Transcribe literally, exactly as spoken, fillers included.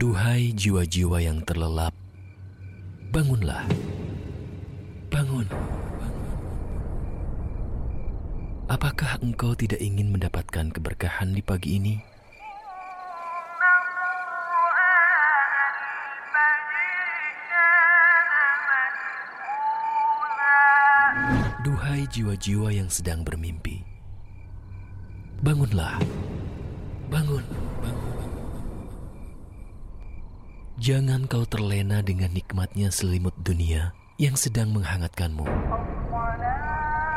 Duhai jiwa-jiwa yang terlelap, bangunlah, bangun. Apakah engkau tidak ingin mendapatkan keberkahan di pagi ini? Duhai jiwa-jiwa yang sedang bermimpi, bangunlah, bangun, bangun. Jangan kau terlena dengan nikmatnya selimut dunia yang sedang menghangatkanmu.